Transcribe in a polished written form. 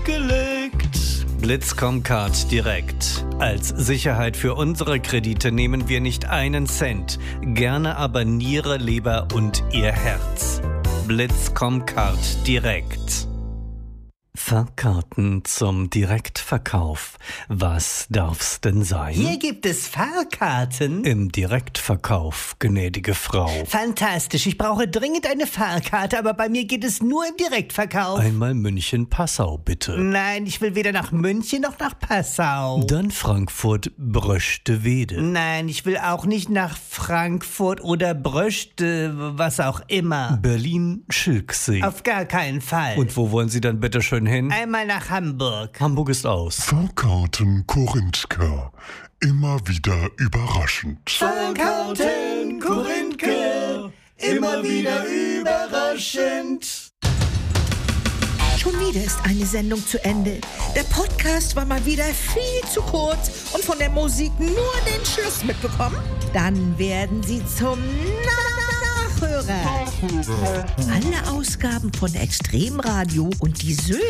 gelegt. Blitzcom-Card direkt. Als Sicherheit für unsere Kredite nehmen wir nicht einen Cent, gerne aber Niere, Leber und Ihr Herz. Blitzcom-Card direkt. Fahrkarten zum Direktverkauf. Was darf's denn sein? Hier gibt es Fahrkarten. Im Direktverkauf, gnädige Frau. Fantastisch, ich brauche dringend eine Fahrkarte, aber bei mir geht es nur im Direktverkauf. Einmal München-Passau, bitte. Nein, ich will weder nach München noch nach Passau. Dann Frankfurt-Bröstewede. Nein, ich will auch nicht nach Frankfurt oder Bröste, was auch immer. Berlin-Schilksee. Auf gar keinen Fall. Und wo wollen Sie dann bitte schön hin? Einmal nach Hamburg. Hamburg ist aus. Fahrkarten Korinthka. Immer wieder überraschend. Fahrkarten Korinthka. Immer wieder überraschend. Schon wieder ist eine Sendung zu Ende. Der Podcast war mal wieder viel zu kurz und von der Musik nur den Schluss mitbekommen? Dann werden Sie zum Nachhörer. Alle Ausgaben von Extremradio und die